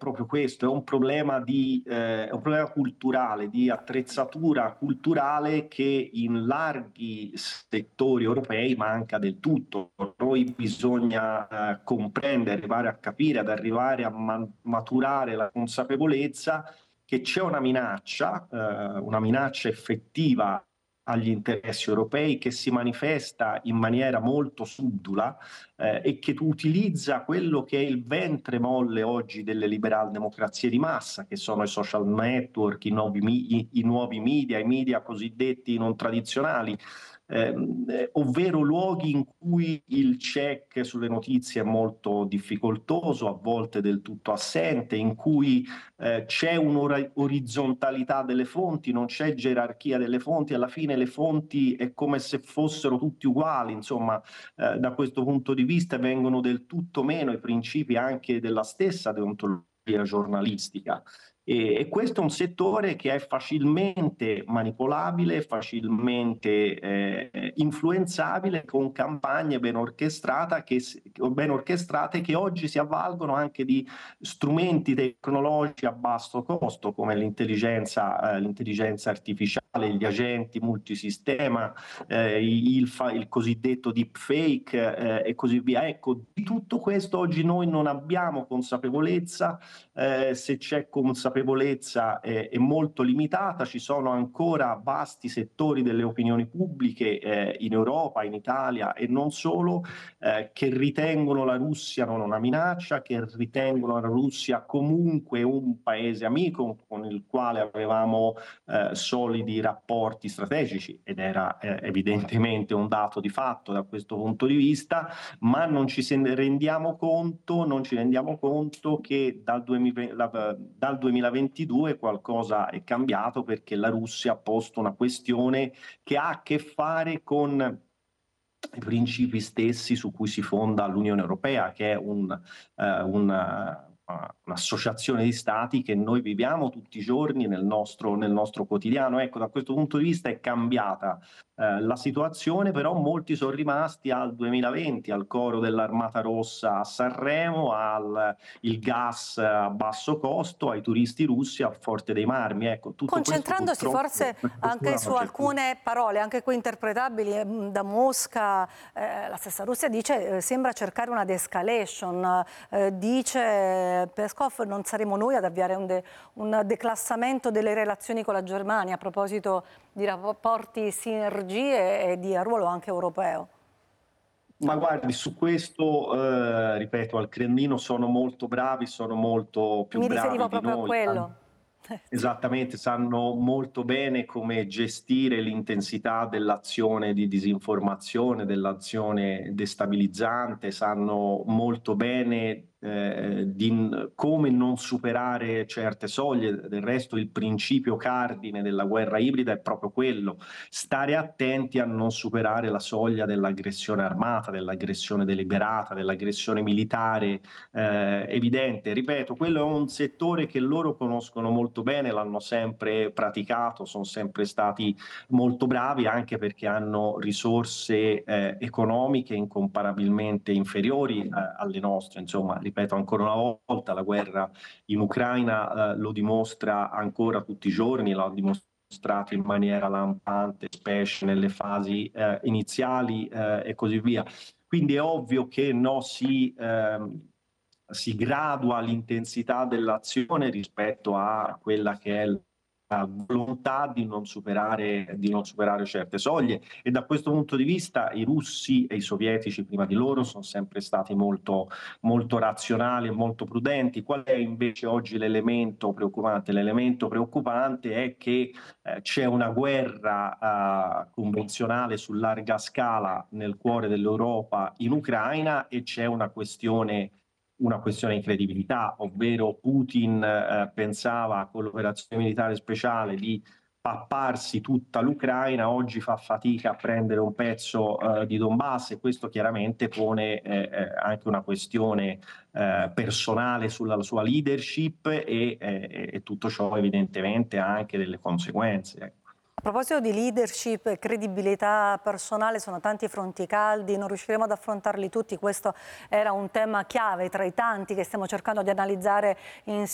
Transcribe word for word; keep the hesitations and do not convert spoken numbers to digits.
proprio questo, è un problema di eh, è un problema culturale, di attrezzatura culturale che in larghi settori europei manca del tutto. Noi bisogna eh, comprendere, arrivare a capire, ad arrivare a ma- maturare la consapevolezza che c'è una minaccia, eh, una minaccia effettiva agli interessi europei che si manifesta in maniera molto subdola eh, e che utilizza quello che è il ventre molle oggi delle liberal democrazie di massa, che sono i social network, i nuovi, i, i nuovi media, i media cosiddetti non tradizionali, ehm, eh, ovvero luoghi in cui il check sulle notizie è molto difficoltoso, a volte del tutto assente, in cui eh, c'è un'orizzontalità delle fonti, non c'è gerarchia delle fonti, alla fine le fonti è come se fossero tutti uguali, insomma, eh, da questo punto di vista vengono del tutto meno i principi anche della stessa deontologia giornalistica. E, e questo è un settore che è facilmente manipolabile, facilmente eh, influenzabile con campagne ben, orchestrata che, ben orchestrate che oggi si avvalgono anche di strumenti tecnologici a basso costo come l'intelligenza, eh, l'intelligenza artificiale, gli agenti multisistema, eh, il, il cosiddetto deepfake eh, e così via. Ecco, di tutto questo oggi noi non abbiamo consapevolezza, eh, se c'è consapevolezza è, è molto limitata, ci sono ancora vasti settori delle opinioni pubbliche eh, in Europa, in Italia e non solo, eh, che ritengono la Russia non una minaccia, che ritengono la Russia comunque un paese amico con il quale avevamo eh, solidi rapporti strategici ed era eh, evidentemente un dato di fatto da questo punto di vista, ma non ci rendiamo conto, non ci rendiamo conto che dal, duemilaventi, la, dal duemilaventidue qualcosa è cambiato perché la Russia ha posto una questione che ha a che fare con i principi stessi su cui si fonda l'Unione Europea, che è un, eh, una, un'associazione di stati che noi viviamo tutti i giorni nel nostro, nel nostro quotidiano. Ecco, da questo punto di vista è cambiata eh, la situazione, però molti sono rimasti al duemilaventi, al coro dell'Armata Rossa a Sanremo, al il gas a basso costo, ai turisti russi, al Forte dei Marmi. Ecco, tutto questo Concentrandosi forse anche su alcune parole, anche qui interpretabili da Mosca, eh, la stessa Russia dice, eh, sembra cercare una de-escalation, eh, dice Peskov non saremo noi ad avviare un, de un declassamento delle relazioni con la Germania a proposito di rapporti, sinergie e di ruolo anche europeo. Ma guardi, su questo, eh, ripeto, al Cremlino sono molto bravi, sono molto più Mi bravi riferivo di proprio a noi. quello. Esattamente, sanno molto bene come gestire l'intensità dell'azione di disinformazione, dell'azione destabilizzante, sanno molto bene eh, di come non superare certe soglie. Del resto il principio cardine della guerra ibrida è proprio quello, stare attenti a non superare la soglia dell'aggressione armata, dell'aggressione deliberata, dell'aggressione militare eh, evidente. Ripeto, quello è un settore che loro conoscono molto bene, l'hanno sempre praticato, sono sempre stati molto bravi anche perché hanno risorse eh, economiche incomparabilmente inferiori eh, alle nostre. Insomma, ripeto ancora una volta, la guerra in Ucraina eh, lo dimostra ancora tutti i giorni, l'ha dimostrato in maniera lampante, specie nelle fasi eh, iniziali eh, e così via. Quindi è ovvio che no, si, ehm, si gradua l'intensità dell'azione rispetto a quella che è la volontà di non superare, di non superare certe soglie, e da questo punto di vista i russi e i sovietici prima di loro sono sempre stati molto, molto razionali e molto prudenti. Qual è invece oggi l'elemento preoccupante? L'elemento preoccupante è che eh, c'è una guerra eh, convenzionale su larga scala nel cuore dell'Europa in Ucraina e c'è una questione una questione di credibilità, ovvero Putin eh, pensava con l'operazione militare speciale di papparsi tutta l'Ucraina, oggi fa fatica a prendere un pezzo eh, di Donbass e questo chiaramente pone eh, eh, anche una questione eh, personale sulla sua leadership e, eh, e tutto ciò evidentemente ha anche delle conseguenze. Ecco. A proposito di leadership e credibilità personale, sono tanti fronti caldi, non riusciremo ad affrontarli tutti, questo era un tema chiave tra i tanti che stiamo cercando di analizzare insieme.